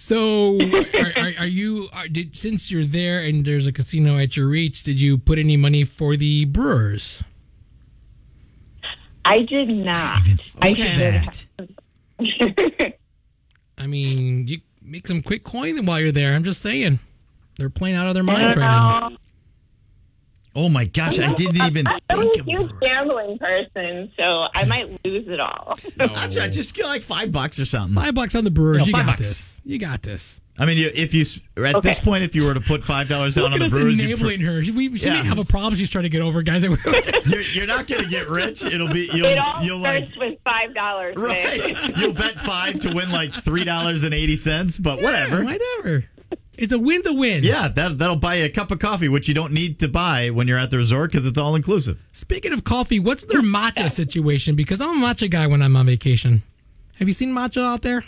So, since you're there and there's a casino at your reach, did you put any money for the Brewers? I did not. I did that. I mean, you make some quick coin while you're there. I'm just saying. They're playing out of their minds right now. Oh my gosh, I didn't even I'm think a of huge Brewers. gambling person, so I might lose it all. I just get like $5 or something. $5 on the Brewers. You $5. got this. You got this. I mean, if you at this point, if you were to put $5 down Look on at the us Brewers, enabling her. She may have a problem she's trying to get over, guys. you're not going to get rich. It'll be It all you'll like starts with $5. right. You'll bet $5 to win like $3.80, but whatever. Whatever. It's a win to win. Yeah, that'll buy you a cup of coffee, which you don't need to buy when you're at the resort because it's all inclusive. Speaking of coffee, what's their matcha situation? Because I'm a matcha guy when I'm on vacation. Have you seen matcha out there?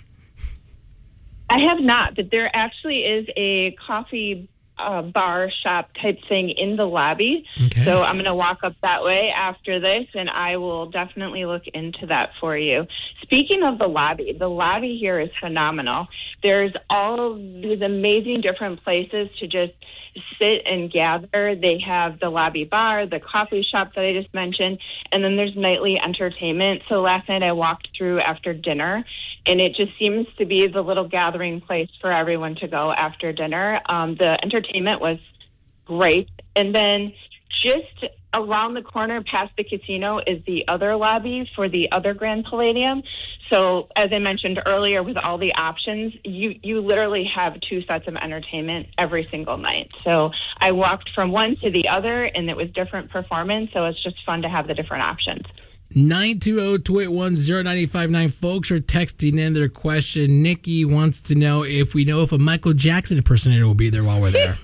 I have not, but there actually is a coffee bar shop type thing in the lobby. Okay. So I'm going to walk up that way after this, and I will definitely look into that for you. Speaking of the lobby here is phenomenal. There's all of these amazing different places to just sit and gather. They have the lobby bar, the coffee shop that I just mentioned, and then there's nightly entertainment. So last night I walked through after dinner, and it just seems to be the little gathering place for everyone to go after dinner. The entertainment was great. And then just around the corner past the casino is the other lobby for the other Grand Palladium. So as I mentioned earlier, with all the options, you literally have two sets of entertainment every single night. So I walked from one to the other, and it was different performance. So it's just fun to have the different options. 920-281-0959. Folks are texting in their question. Nikki wants to know if a Michael Jackson impersonator will be there while we're there.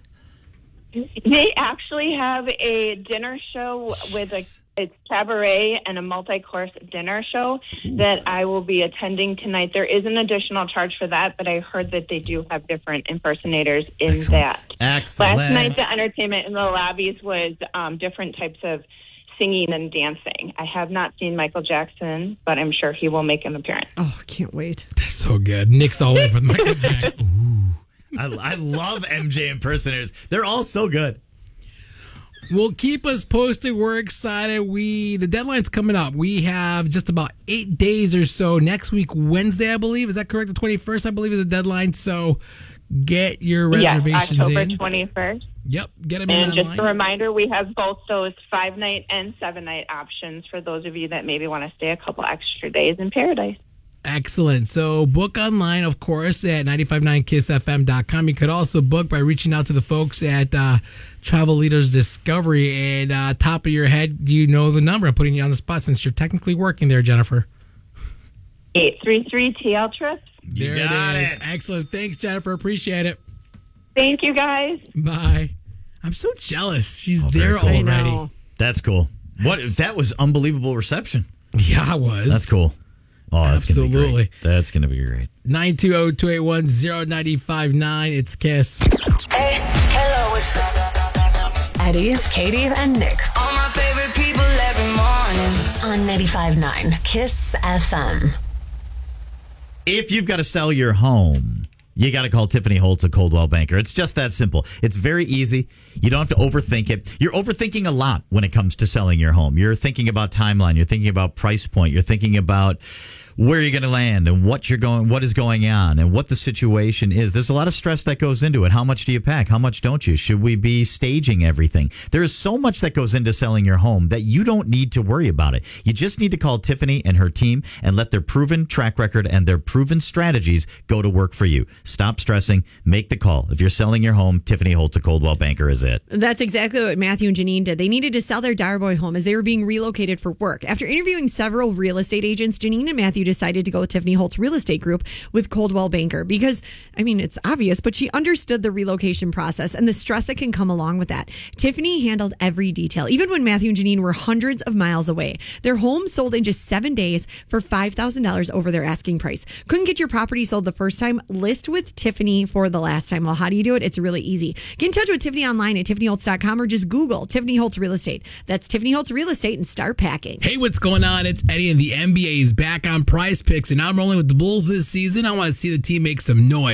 They actually have a dinner show with it's cabaret and a multi-course dinner show that I will be attending tonight. There is an additional charge for that, but I heard that they do have different impersonators in that. Excellent. Last night, the entertainment in the lobbies was different types of singing and dancing. I have not seen Michael Jackson, but I'm sure he will make an appearance. Oh, I can't wait. That's so good. Nick's all over Michael Jackson. I love MJ impersonators. They're all so good. Well, keep us posted. We're excited. The deadline's coming up. We have just about 8 days or so. Next week, Wednesday, I believe. Is that correct? The 21st, I believe, is the deadline. So get your reservations October in. 21st. Yep. Get them in And online. just a reminder, we have both those 5-night and 7-night options for those of you that maybe want to stay a couple extra days in paradise. Excellent. So book online, of course, at 959kissfm.com. You could also book by reaching out to the folks at Travel Leaders Discovery. And top of your head, do you know the number? I'm putting you on the spot since you're technically working there, Jennifer. 833-TL Trips. There got it is. it. Excellent. Thanks, Jennifer. Appreciate it. Thank you, guys. Bye. I'm so jealous. She's very there cool. I already. know. That's cool. That was unbelievable reception. Yeah, I was. That's cool. Oh, that's going to be Absolutely. great. That's going to be great. 920-281-0959. It's Kiss. Hey, hello, it's Eddie, Katie, and Nick all my favorite people every morning. on 95.9 Kiss FM. If you've got to sell your home, you got to call Tiffany Holtz of Coldwell Banker. It's just that simple. It's very easy. You don't have to overthink it. You're overthinking a lot when it comes to selling your home. You're thinking about timeline. You're thinking about price point. You're thinking about where you're going to land and what is going on and what the situation is. There's a lot of stress that goes into it. How much do you pack? How much don't you? Should we be staging everything? There is so much that goes into selling your home that you don't need to worry about it. You just need to call Tiffany and her team and let their proven track record and their proven strategies go to work for you. Stop stressing. Make the call. If you're selling your home, Tiffany Holtz of Coldwell Banker is it. That's exactly what Matthew and Janine did. They needed to sell their Darboy home as they were being relocated for work. After interviewing several real estate agents, Janine and Matthew decided to go with Tiffany Holtz Real Estate Group with Coldwell Banker because, I mean, it's obvious, but she understood the relocation process and the stress that can come along with that. Tiffany handled every detail, even when Matthew and Janine were hundreds of miles away. Their home sold in just 7 days for $5,000 over their asking price. Couldn't get your property sold the first time? List with Tiffany for the last time. Well, how do you do it? It's really easy. Get in touch with Tiffany online at tiffanyholtz.com or just Google Tiffany Holtz Real Estate. That's Tiffany Holtz Real Estate and start packing. Hey, what's going on? It's Eddie, and the NBA is back on Prize Picks, and I'm rolling with the Bulls this season. I want to see the team make some noise.